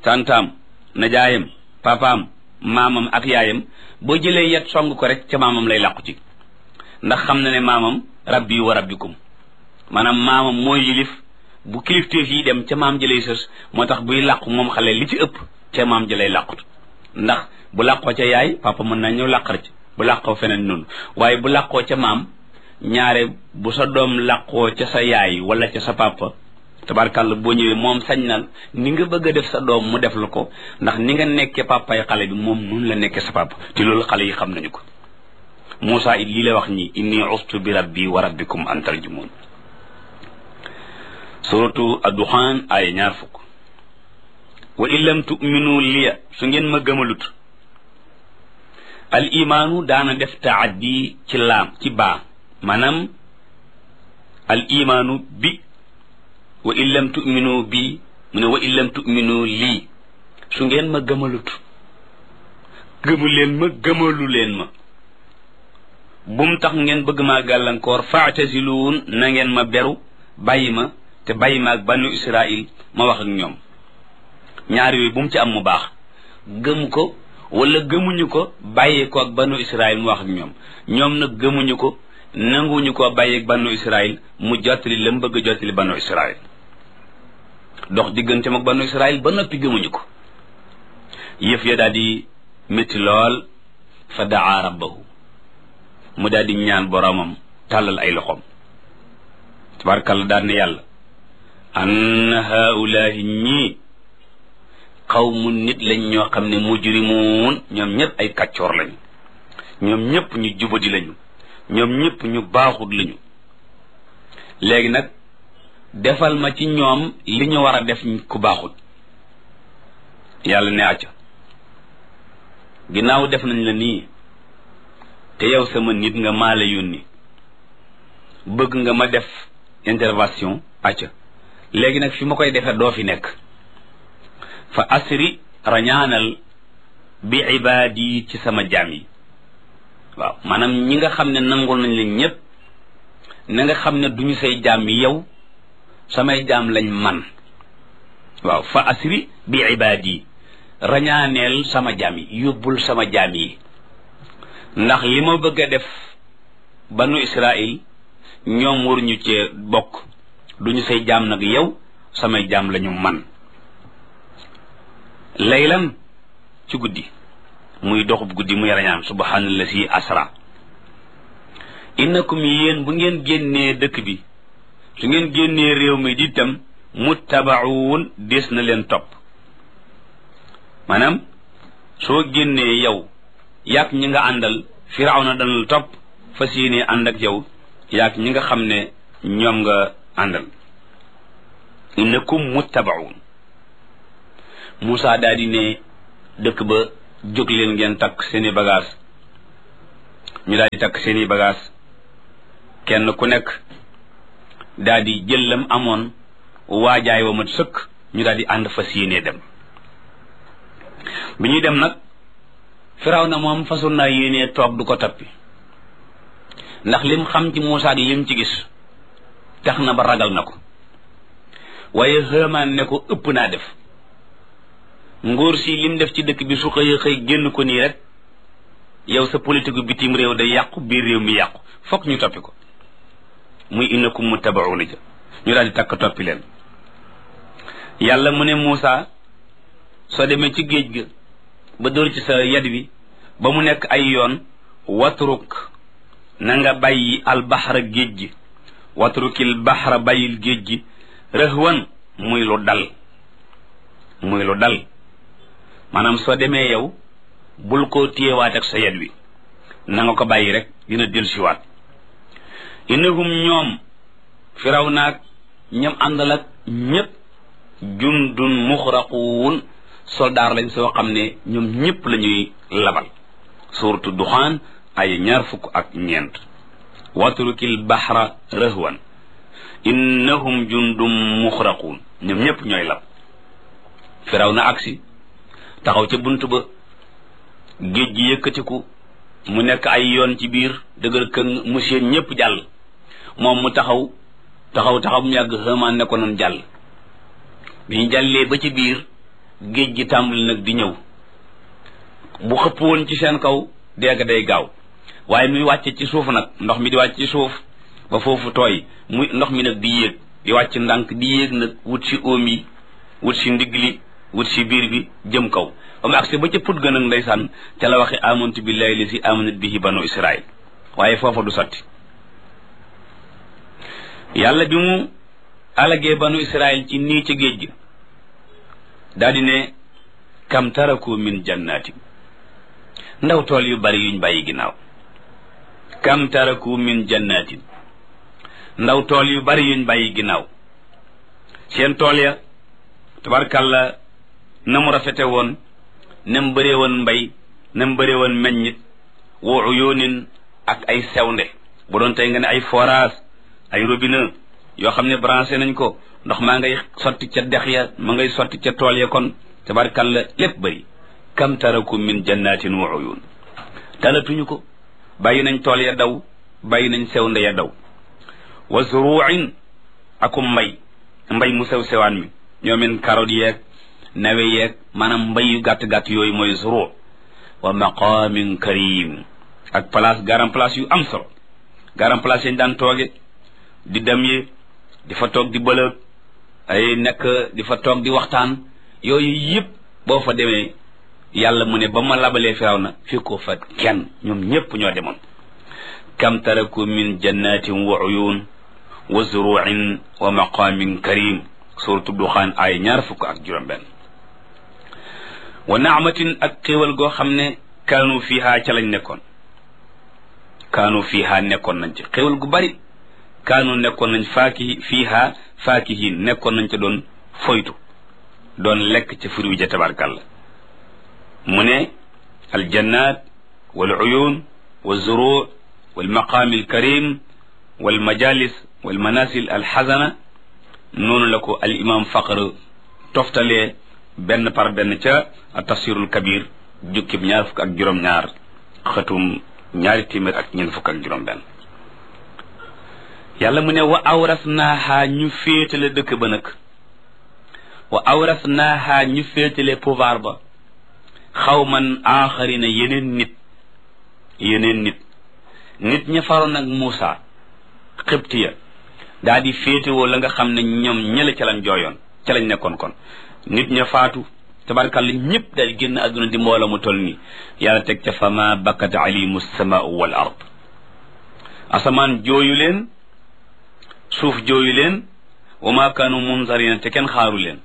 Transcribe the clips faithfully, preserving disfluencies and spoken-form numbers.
tantaam najaayam papaam maamam ak yaayam boo jëlee yet song ko rek ca maamam lay làqu ci ndax xam na ne maamam rabbi wa rabbikum maanaam maamam mooy yilif bu kilifteef yi dem ca maam jëlay sës moo tax buy làqu moom xale li ci ëpp ca maam jëlay làqut ndax bu làqoo ca yaay papa mën na ñëw làqar ci bu làqoo feneen noonu waaye bu làqoo ca maam ñaare bu sa doom làqoo ca sa yaay wala ca sa papa tabarkàlla boo ñëwee moom sañ na ni nga bëgg a def sa doom mu def la ko ndax ni nga nekkee papay xale bi moom nun la nekkee sa papa te loolu xale yi xam nañu ko Moussa it lii la wax ñi inni ustu bi rabbi wa rabbikum an tarjumun suratu ad-Dukhan ay ñaar fukk wa in lam tu'minu liya su ngeen ma gëmalut al imaanu daana def taaddi ci laam ci baa maanaam al imaanu bi wa in lam tu'minu bi mu ne wa in lam tu'minu lii su ngeen ma gëmalut gëmu leen ma gëmalu leen ma bum tax ngeen bëgg maa gàllankoor fa'taziluun na ngeen ma beru bàyyi ma te bàyyi ma ak banu Israil ma wax ak ñoom ñaar yooyu bu mu ci am mu baax gëm ko wala gëmuñu ko bàyyi ko ak banu Israil mu wax ak ñoom ñoom nag gëmuñu ko nanguñu ko bàyyi ak banu Israil mu jottali la mu bëgg a jottali banu Israil dox diggante ak banu Israil ba noppi gëmuñu ko yëf ya daal di métti lool fa daa rabbahu mu daal di ñaan boromam tàllal ay loxoom tabarakalla daal ne yàlla an haulaahi ñii xawmu nit lañ ñoo xam ne mujrimuun ñoom ñëpp ay kàccoor lañu ñoom ñëpp ñu jubadi lañu ñoom ñëpp ñu baaxut lañu léegi nag defal ma ci ñoom li ñu war a def ku baaxut yàlla ne acca ginnaaw def nañ la nii te yow sama nit nga maa la yónni bëgg nga ma def intervention acca léegi nag fi ma koy defee doo fi nekk fa asri rañaanal bi ibaadi ci sama jaam yi waaw maanaam ñi nga xam ne nangul nañ leen ñëpp na nga xam ne duñu say jaam yi yow samay jaam lañ man waaw fa asri bi ibaadi rañaaneel sama jaam yi yóbbul sama jaam yi ndax li ma bëgg a def banu Israil ñoom waruñu cee bokk duñu say jaam nag yow samay jaam lañu man laylan ci guddi muy doxub guddi muy rañaan subhanallazi asra innakum yéen bu ngeen génnee dëkk bi su ngeen génnee réew mi di tam muttabaun des na leen topp maanaam soo génnee yow yaak ñi nga àndal firawna dana la topp fas yéene ànd ak yow yaak ñi nga xam ne ñoom nga àndal innakum muttabaun Moussa daal di ne dëkk ba jóg leen ngeen takk seeni bagage ñu daal di takk seeni bagage kenn ku nekk daal di jël lam amoon waajaay wa mat sëkk ñu daal di ànd fas yéene dem bi ñuy dem nag Firawna moom façon naa yéene toog du ko tappi ndax lim xam ci Moussa gi lim ci gis tax na ba ragal na ko waaye Haamaan ne ko ëpp naa def ngóor si lim def ci dëkk bi su xëy xëy génn ko nii rek yow sa politique bitim réew day yàqu biir réew mi yàqu fokk ñu toppi ko muy innakum muttabauna ja ñu daal di takk toppi leen yàlla mu ne Moussa soo demee ci géej ga ba dóor ci sa yad wi ba mu nekk ay yoon watruk na nga bàyyi albaxra géej gi watrukil baxra bàyyil géej gi rëhwan muy lu dal muy lu dal maanaam soo demee yow bul ko téyewaat ak sa yad wi na nga ko bàyyi rek dina dellusiwaat innahum ñoom firaw naag ñam àndal ak ñépp jundun muxraquun soldaar lañ soo xam ne ñoom ñépp la ñuy labal suuratu duxaan ay ñaar fukk ak ñeent watrukil baxra rëhwan innahum jundum muxraquun ñoom ñépp ñooy lab firaw na agsi taxaw ca bunt ba géej gi yëkkatiku mu nekk ay yoon ci biir dëgër këng monsieur ñépp jàll moom mu taxaw taxaw taxaw mu yàgg Haamaan ne ko noonu jàll bi ñu jàllee ba ci biir géej gi tàmbali nag di ñëw bu xëpp woon ci seen kaw dégg day gaaw waaye muy wàcce ci suuf nag ndox mi di wàcc ci suuf ba foofu tooy muy ndox mi nag di yéeg di wàcc ndànk di yéeg nag wut si óom yi wut si ndigg li wut si biir bi jëm kaw ba mu agsi ba ca put ga nag ndeysaan ca la waxe amantu billahi li si amanat bihi banu israil waaye foofa du sotti yàlla bi mu alagee banu israil ci nii ca géej gi daal di ne kam taraku min jannati ndaw tool yu bari yuñ bàyyi ginnaaw kam taraku min jannatin ndaw tool yu bari yuñ bàyyi ginnaaw seen tool ya tabarkàlla na mu rafete woon na mu bëree woon mbay na mu bëree woon meññit wa uyunin ak ay sewnde bu doon tey nga ne ay forage ay robinet yoo xam ne branché nañ ko ndox maa ngay sotti ca dex ya ma ngay sotti ca tool ya kon tabarkàlla lépp bëri kam taraku min jannatin wa uyun talatuñu ko bàyyi nañ tool ya daw bàyyi nañ sewnde ya daw wa zuruin akum mbay mbay mu sew sewaan mi ñoomin carotte yeeg nawe yeeg maanaam mbay yu gàtt-gàtt yooyu mooy zuru wa maqamin karim ak place garam place yu am solo garam place yañ daan tooge di dem yi di fa toog di bëlëg ay nekk di fa toog di waxtaan yooyu yëpp boo fa demee yàlla mu ne ba ma labalee Firawna fi ko fa kenn ñoom ñëpp ñoo demoon kam taraku min jannatin wa uyun wa zuruin wa maqamin karim suratu duxaan ay ñaar fukk ak juróom benn wa naamatin ak xéewal goo xam ne kaanu fiiha ca lañ nekkoon kaanu fiiha nekkoon nañ ci xéewal gu bari kaanu nekkoon nañ faaki fiiha faakihin nekkoon nañ ca doon foytu doon lekk ca furi wi ja tabarkàlla mu ne aljannat wal uyun wa zuru wal maqaami alkarim wal majalis wal manasil alxasana noonu la ko al imam faqr toftalee benn par benn ca tafsirul kabir jukkib ñaar fukk ak juróom-ñaar xëtum ñaari téeméer ak ñeent fukk ak juróom-benn yàlla mu ne wa awrasnaaha ñu féetale dëkk ba nag wa awrasnaaha ñu féetale pouvoir ba xawman aaxarina yeneen nit yeneen nit nit ña faroon nag Muusa xibtiya daa di féetewoo la nga xam ne ñoom ñëla ca lañ jooyoon ca lañ nekkoon kon nit ña faatu tabarkàlla ñëpp daal génn àdduna di mbooloo mu toll nii yàlla teg ca fama bakkat alimu samaau wal ard asamaan jooyu leen suuf jooyu leen wa ma kaanu munzarina te kenn xaaru leen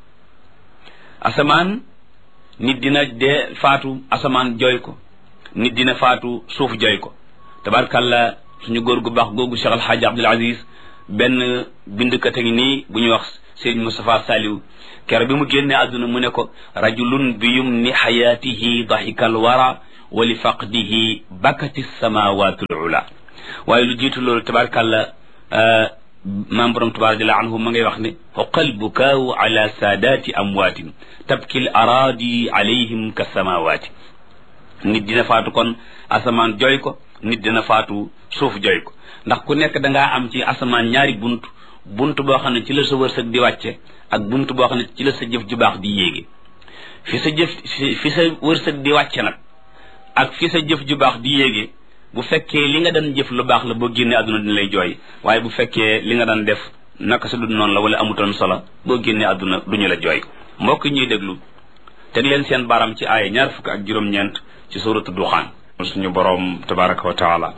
asamaan nit dina dee faatu asamaan jooy ko nit dina faatu suuf jooy ko tabarkàlla suñu góor gu baax googu Cheikh Alhaaji Abdul Aziz benn bindkat a ngi nii bu ñuy wax Sëriñ Moustapha Saliou kero bi mu génnee àdduna mu ne ko rajulun bi yumni xayaatihi dahikal wara wa li faqdihi bakati samawaatul ula waaye lu jiitu loolu tabarkàlla maam borom tabaaraka jalla anhu ma ngay wax ne xoqal bukaawu ala saadaati amwaatin tabkil araadi alayhim ka samawaati nit dina faatu kon asamaan jooy ko nit dina faatu suuf jooy ko ndax ku nekk dangaa am ci asamaan ñaari bunt bunt boo xam ne ci la sa wërsëg di wàcce ak bunt boo xam ne ci la sa jëf ju baax di yéege fi sa jëf fi sa wërsëg di wàcce nag ak fi sa jëf ju baax di yéege bu fekkee li nga daan jëf lu baax la boo génnee àdduna dina lay jooy waaye bu fekkee li nga daan def naka sa dund noonu la wala amutoon solo boo génnee àdduna duñu la jooy mbokk ñuy déglu teg leen seen baram ci aaya ñaar fukk ak juróom-ñeent ci suuratu duxaan suñu boroom tabaraka wa taala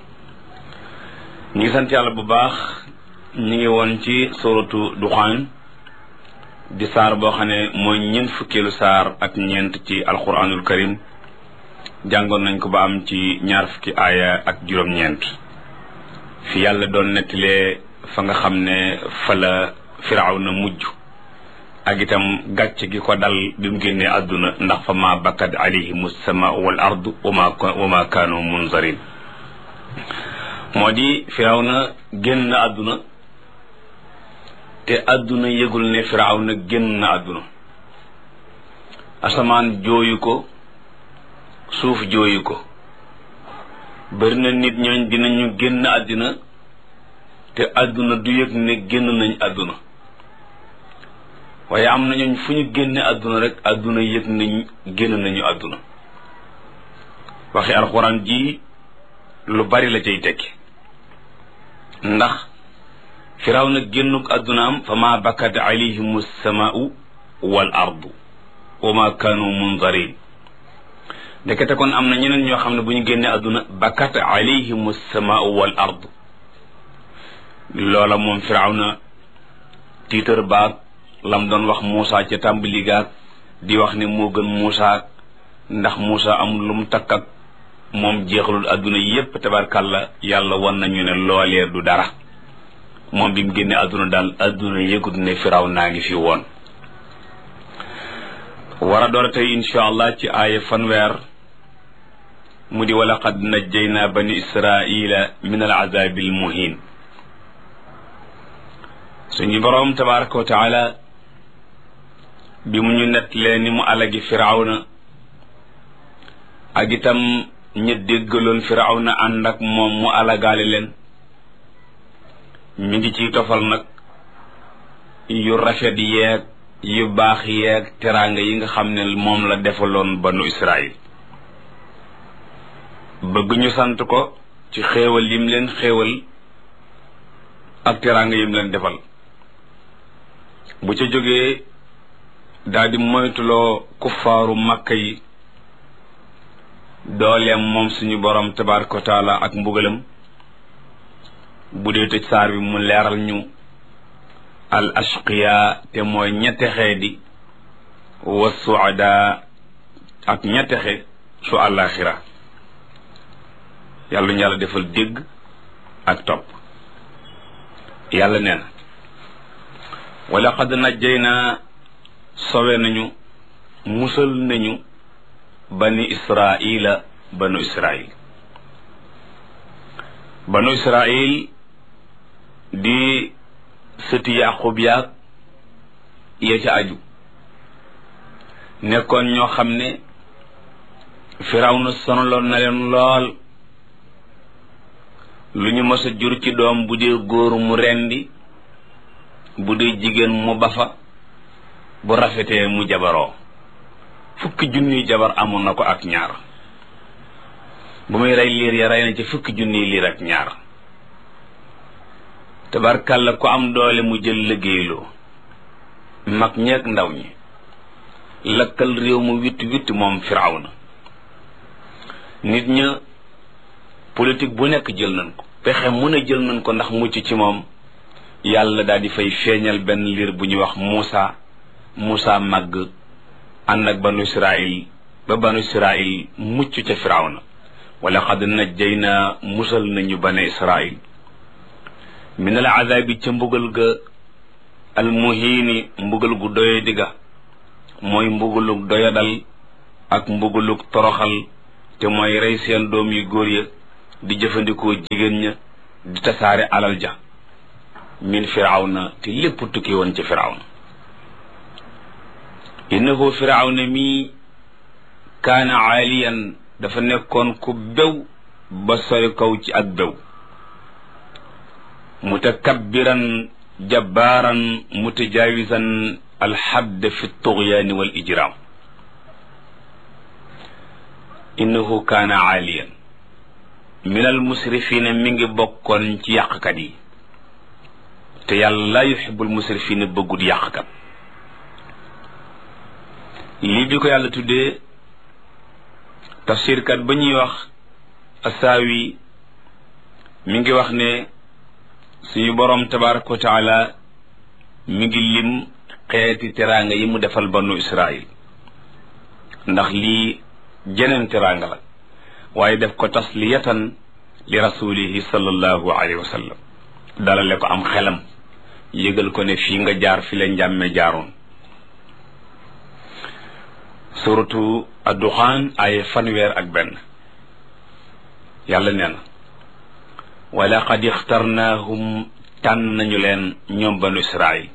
ñu ngi sant yàlla bu baax ñu ngi woon ci suuratu duxaan di saar boo xam ne mooy ñeent fukkeelu saar ak ñeent ci alquranul karim jàngoon nañ ko ba am ci ñaar fukki aaya ak juróom-ñeent fi yàlla doon nettalee fa nga xam ne fa la Firawna mujj ak itam gàcc gi ko dal bi mu génnee àdduna ndax fa ma bakkat alayhim as-samaau wal ardu wa ma wa ma kaanu munzarin moo di Firawna génn na àdduna te àdduna yëgul ne Firawna génn na àdduna asamaan jooyu ko suuf jooyu ko bari na nit ñooñ dinañu génn àddina te àdduna du yëg ne génn nañ àdduna waaye am na ñooñ fu ñu génne àdduna rek àdduna yëg nañ génn nañu àdduna waxi alxuraan ji lu bari la cay tekki ndax firaw na génnuk àddunaam fa ma bakat alayhim alsamaau wal ardu wa ma kaanu munzarin ndekete kon am na ñeneen ñoo xam ne bu ñu génnee àdduna bakat alayhim alsamaau wal ardu loola moom firaw na tiitar baag lam doon wax Muusa ca tàmbali gaag di wax ne moo gën Muusa ndax Muusa amul lu mu takk ak moom jeexalul àdduna yépp tabarkàlla yàlla wan nañu ne loolee du dara moom bi mu génne àdduna daal àdduna yëgut ne firaw naa ngi fi woon war a door a tey insha allah ci aaya fanweer mu di wa laqad najjaynaa bani israila min al azabi al muhin suñu boroom tabaraka wa taala bi mu ñu nettalee ni mu alagi firawna ak itam ñu déggaloon firawna ànd ak moom mu alagaale leen mi ngi ciy tofal nag yu rafet yeeg yu baax yeeg teraanga yi nga xam ne moom la defaloon banu Israil bëgg ñu sant ko ci xéewal yim leen xéewal ak teraanga yim leen defal bu ca jógee daal di moytuloo kuffaaru makka yi dooleem moom suñu borom tabaraka wa taala ak mbugalam bu dee tëj saar bi mu leeral ñu al ashqiya te mooy ñettexe di wa suada ak ñettexe su àllaaxira yàlla ñu yàlla defal dégg ak topp yàlla nee na wa laqad najjaynaa sowe nañu musal nañu bani israila banu israil banu israil di sëti yaqub yaag ya ca aju nekkoon ñoo xam ne firawna sonaloon na leen lool lu ñu mës a jur ci doom bu dee góor mu rendi bu dee jigéen mu bafa bu rafetee mu jabaroo fukki junniy jabar amoon na ko ak ñaar bu muy rey liir ya rey na ci fukki junniy liir ak ñaar tabarkàlla ku am doole mu jël liggéeyloo mag ñeeg ndaw ñi lakkal réew mu witt witt moom firawna nit ña politique bu nekk jël nañ ko pexe mun a jël nañ ko ndax mucc ci moom yàlla daal di fay feeñal benn liir bu ñuy wax Muusa Muusa màgg ànd ak banu Israil ba banu Israil mucc ca firawna wa laqad najjaynaa musal nañu banu Israil min al azabi ca mbugal ga al muhiini mbugal gu doye digga mooy mbugalug doyadal ak mbugalug toroxal te mooy rey seen doom yu góor ya di jëfandikoo jigéen ña di tasaare alal ja min firawna te lépp tukki woon ci firawna innahu firawna mi kaana aaliyan dafa nekkoon ku bew ba sori kaw ci ak bew mutakabbiran jabbaaran mutajaawisan alxadd fi tughyaani wal ijraam innahu kaana aaliyan min al musrifina mi ngi bokkoon ci yàqkat yi te yàlla laa yuhibbul musrifina bëggut yàqkat lii bi ko yàlla tuddee tafsirkat ba ñuy wax asaawi mi ngi wax ne suñu boroom tabaraka wa taala mi ngi lim xeeti teraanga yi mu defal banu Israil ndax lii jeneen teraanga la waaye def ko tasliyatan li rasulihi sallallahu alayhi wa sallam dalale ko am xelam yëgal ko ne fii nga jaar fi la njàmme jaaroon suratu ad-Duxaan ay fanweer ak benn yàlla nee na wa laqad ixtarnaahum tànn nañu leen ñoom banu Israil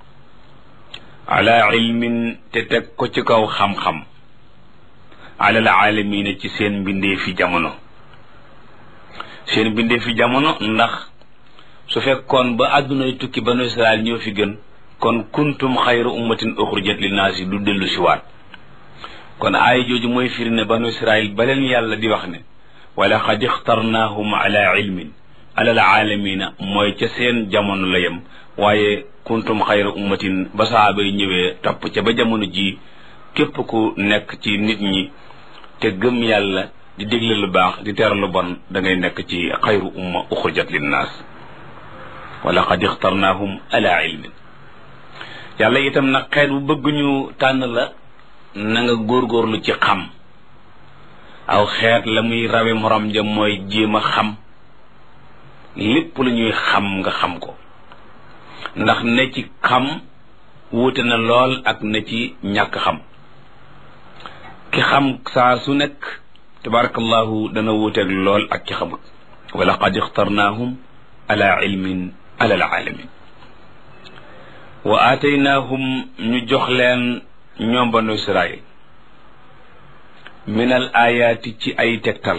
ala ilmin te teg ko ci kaw xam-xam ala al aalamiina ci seen mbindee fi jamono seen mbindee fi jamono ndax su fekkoon ba àddunay tukki banu Israil ñoo fi gën kon kuntum xayra ummatin uxrijat linnaasi du dellu si waat kon aaya jooju mooy firi ne banu israil ba leen yàlla di wax ne wala xad ixtarnaahum ala ilmin alal aalamina mooy ca seen jamono la yem waaye kuntum xayra ummatin ba saaba yi ñëwee topp ca ba jamono ji képp ku nekk ci nit ñi te gëm yàlla di dégle lu baax di tere lu bon da ngay nekk ci xayru umma uxrijat linnaas wala xad ixtarnaahum ala ilmin yàlla itam nag xeet bu bëgg ñu tànn la na nga góorgóorlu ci xam aw xeet la muy rawe morom ja mooy jéem a xam lépp lu ñuy xam nga xam ko ndax ne ci xam wuute na lool ak ne ci ñàkk xam ki xam saa su nekk tabarakallahu dana wuuteeg lool ak ki xamut wala qad ixtarnaahum ala ilmin ala alaalamin wa aataynaahum ñu jox leen ñoom banu israil min al ayaati ci ay tegtal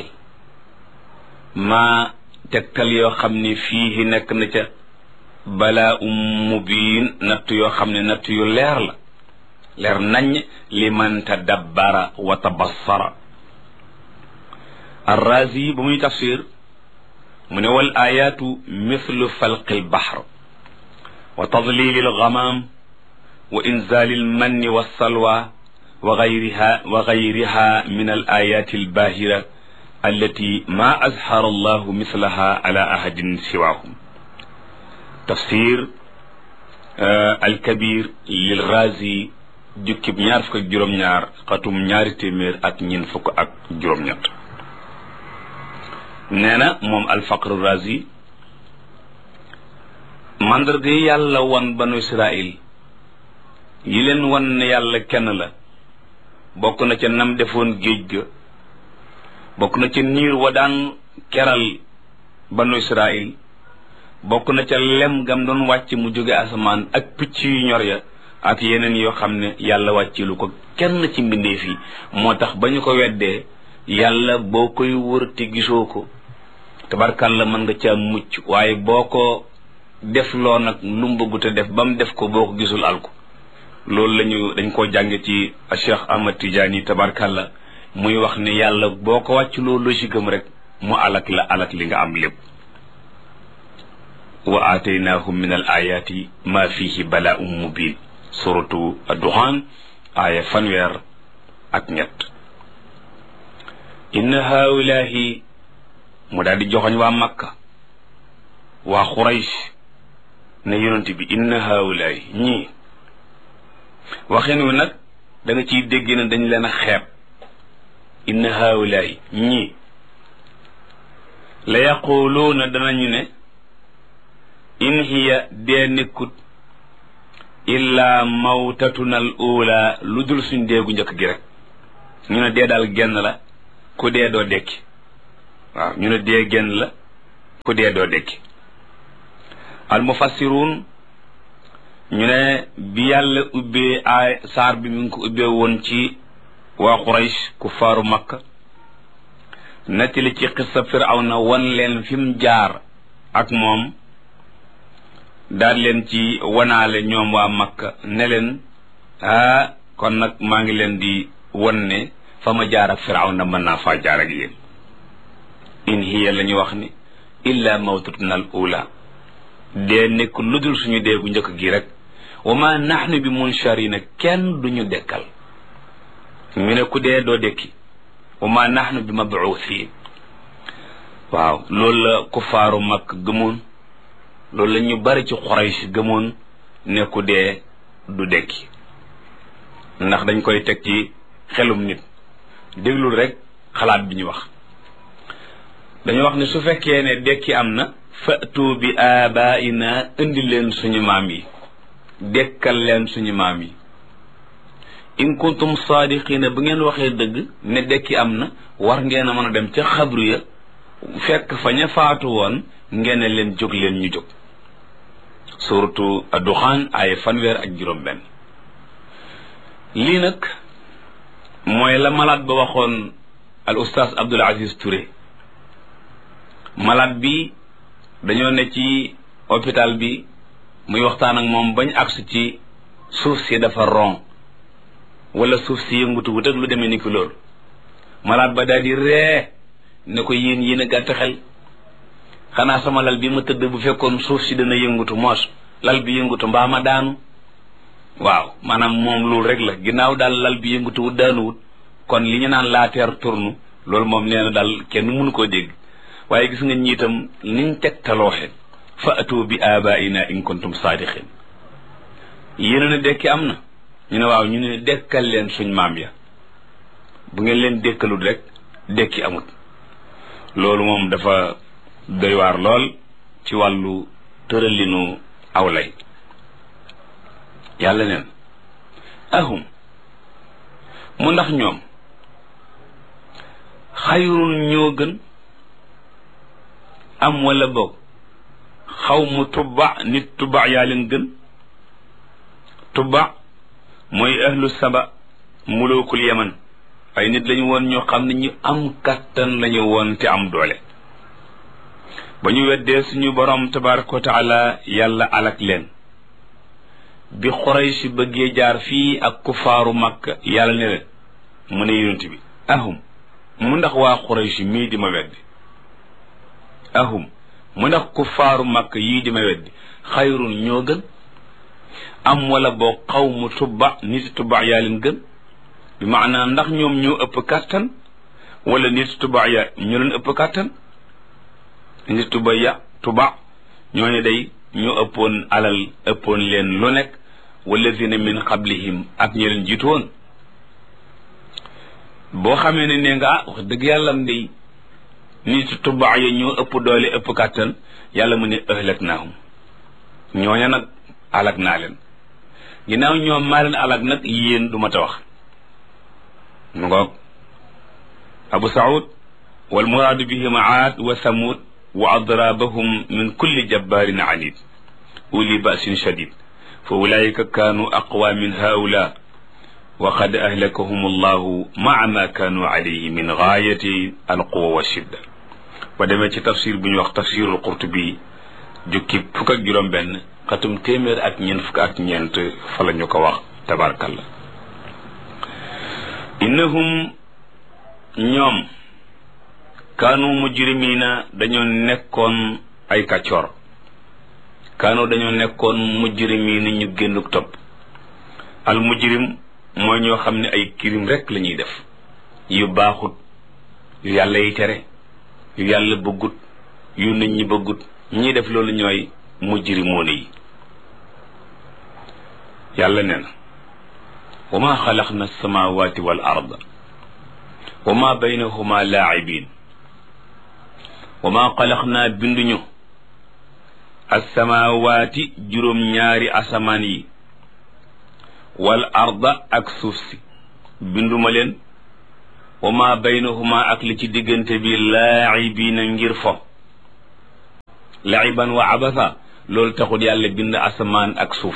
maa tegtal yoo xam ne fii nekk na ca balaa um mubiin natt yoo xam ne natt yu leer la leer nañ li man tadabbara wa tabassara arrazi ba muy tafsir mu ne wal ayaatu mithlu falqi albahr wa tadlili alghamam wa inzali almanni wassalwa wa gayriha wa gayriha min alayati albahira allati ma azhara allahu mithlaha ala ahadin siwahum tafsir alkabir lilrazi jukkib ñaar fukk ak juróom-ñaar xatum ñaari téeméer ak ñeent fukk ak juróom-ñett nee na moom alfaqru razi mandarga yi yàlla won banu israil yi leen won ne yàlla kenn la bokk na ca nam defoon géej ga bokk na ca niir wa daan keral banu israil bokk na ca lem gam doon wàcc mu jóge asamaan ak picc yu ñor ya ak yeneen yoo xam ne yàlla wàccilu ko kenn ci mbindeef yi moo tax ba ñu ko weddee yàlla boo koy wër te gisoo ko tabarkàlla mën nga ca mucc waaye boo ko def loo nag lu mu bëggu te def ba mu def ko boo ko gisul alko loolu lañu dañ koo jànge ci Cheikh Ahmad Tidiane tabarkàlla muy wax ne yàlla boo ko wàcculoo logique am rek mu alak la alak li nga am lépp wa aataynahum min al ayati ma fihi bala'un mubin suratu ad-duhan aaya fanweer ak ñett inna haulahi mu daal di joxoñ waa makka waa xuraysh ne yonent bi inna haulahi ñii waxin wi nag da nga ciy dégg ne dañ leen a xeeb inna haulahi ñii la yaquluuna danañu ne in hiya dee nekkut illa mawtatuna al ula lu dul suñ deegu njëkk gi rek ñu ne dee daal genn la ku dee doo dekki waaw ñu ne dee genn la ku dee doo dekki al mufassirun ñu ne bi yàlla ubbee ay saar bi mi ngi ko ubbee woon ci waa Quraysh ku faaru Makka nettali ci xissa Firawna wan leen fi mu jaar ak moom daal leen ci wanaale ñoom waa Makka ne leen ah kon nag maa ngi leen di wan ne fa ma jaar ak Firawna mën naa faa jaar ak yéen in hiya la ñu wax ni illa mawtatuna al ula dee nekk lu dul suñu dee gu njëkk gi rek wa ma nahnu bi munsharina kenn duñu dekkal ñu ne ku dee doo dekki wa ma nahnu bi mabuuthin waaw loolu la kuffaaru Makka gëmoon loolu la ñu bari ci Quraysh gëmoon ne ku dee du dekki ndax dañ koy teg ci xelum nit déglul rek xalaat bi ñu wax dañu wax ne su fekkee ne dekki am na fatu bi abaina indi leen suñu maam yi dekkal leen suñu maam yi in kuntum saadiqina bu ngeen waxee dëgg ne dekki am na war ngeen a mën a dem ca xabru ya fekk fa ña faatu woon ngeen ne leen jóg leen ñu jóg suratu ad-Duxaan ay fanweer ak juróom benn lii nag mooy la malade ba waxoon al oustaz Abdul Aziz Touré malade bi dañoo ne ci hôpital bi muy waxtaan ak moom bañ agsi ci suuf si dafa ron wala suuf si yëngutu wut ak lu demee ni ki loolu malaat ba daal di ree ne ko yéen yéen a gàtt xel xanaa sama lal bi ma tëdd bu fekkoon suuf si dana yëngutu moos lal bi yëngutu mbaa ma daanu waaw maanaam moom loolu rek la ginnaaw daal lal bi yëngutu wut daanuwut kon li ñu naan la terre tourne loolu moom nee na daal kenn mënu koo dégg waaye gis nga ñiitam niñ tegtalooxe fa atu bi abaina in kuntum saadiqin yéen ne dekki am na ñu ne waaw ñu ne dekkal leen suñ maam ya bu ngeen leen dekkalul rek dekki amut loolu moom dafa doy waar lool ci wàllu tëralinu awlay yàlla neen ahum mu ndax ñoom xayrun ñoo gën am wala boog xaw mu tubba nit tubba yaa leen gën tubba mooy ahlu saba mulukul yaman ay nit lañu woon ñoo xam ne ñu am kattan lañu woon te am doole ba ñu weddee suñu borom tabaraka wa taala yàlla alak leen bi Quraysh bëggee jaar fii ak kufaaru Makka yàlla ne leen mu ne yonent bi ahum mu ndax waa Quraysh mii di ma weddi ahum mu ndax kufaaru Makka yii di ma weddi xayrun ñoo gën am wala boo xawmu tubba nit tubba yaa leen gën bi maanaa ndax ñoom ñoo ëpp kàttan wala nit tubba ya ñoo leen ëpp kàttan nit tubba ya tubba ñooñu day ñoo ëppoon alal ëppoon leen lu nekk walladina min qablihim ak ñi leen jiitu woon boo xamee ne nee nga ah wax dëgg yàlla am day nit tubba ya ñoo ëpp doole ëpp kàttan yàlla mu ne ahlaknaahum ñooña nag alak naa leen ginnaaw ñoom maa leen alak nag yéen du ma ta wax mu ngoog abu saud wal muraadu bihim aad wa samud wa adrabahum min kulli jabbarin anid uli basin shadid fa ulaika kaanu aqwa min haula wa qad ahlakahum allahu maa ma kaanu alayhi min gaayati alquwa wa shidda ba demee ci tafsir bu ñu wax tafsirul qurtubi jukki fukk ak juróom benn xatum téeméer ak ñeent fukk ak ñeent fa la ñu ko wax tabarakallah innahum ñoom kaanu mujrimina dañoo nekkoon ay kàccoor kaanu dañoo nekkoon mujrimina ñu génnuk topp al mujrim mooy ñoo xam ne ay kirim rek la ñuy def yu baaxut yu yàlla yi tere yu yàlla bëggut yu nit ñi bëggut ñi def loolu ñooy mujrimoona yi yàlla nee na wa ma xalaqna alsamawati wal arda wa ma baynahuma laacibin wa ma xalaqna binduñu alsamawati juróom ñaari asamaan yi wal arda ak suuf si binduma leen wa ma baynahuma ak li ci diggante bi laacibina ngir fo laiban wa abasa loolu taxul yàlla bind asamaan ak suuf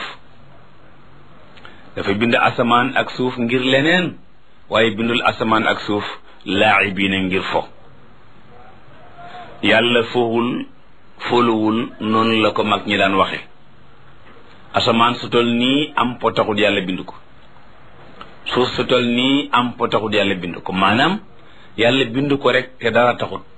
dafa bind asamaan ak suuf ngir leneen waaye bindul asamaan ak suuf laacibiina ngir fo yàlla fowul foluwul noonu la ko mag ñi daan waxe asamaan su tol nii am po taxul yàlla bind ko suuf su tol nii am po taxul yàlla bind ko maanaam yàlla bind ko rek te dara taxut